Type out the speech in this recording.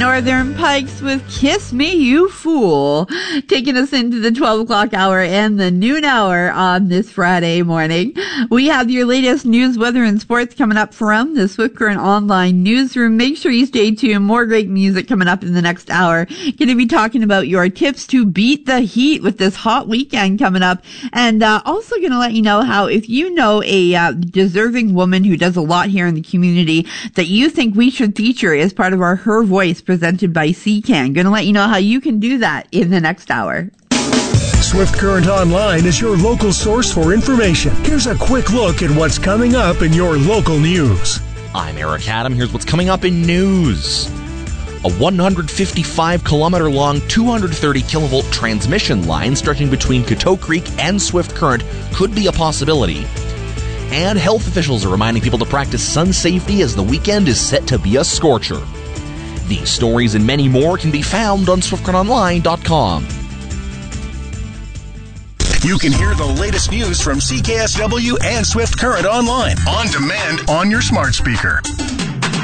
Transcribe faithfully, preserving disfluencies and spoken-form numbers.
Northern Pikes with Kiss Me, You Fool, taking us into the twelve o'clock hour and the noon hour on this Friday morning. We have your latest news, weather, and sports coming up from the Swift Current Online Newsroom. Make sure you stay tuned. More great music coming up in the next hour. Going to be talking about your tips to beat the heat with this hot weekend coming up. And uh, also going to let you know how if you know a uh, deserving woman who does a lot here in the community that you think we should feature as part of our Her Voice presented by C CAN. Going to let you know how you can do that in the next hour. Swift Current Online is your local source for information. Here's a quick look at what's coming up in your local news. I'm Eric Adam. Here's what's coming up in news. A one hundred fifty-five kilometer long, two hundred thirty kilovolt transmission line stretching between Coteau Creek and Swift Current could be a possibility. And health officials are reminding people to practice sun safety as the weekend is set to be a scorcher. These stories and many more can be found on swift current online dot com. You can hear the latest news from C K S W and Swift Current Online on demand on your smart speaker.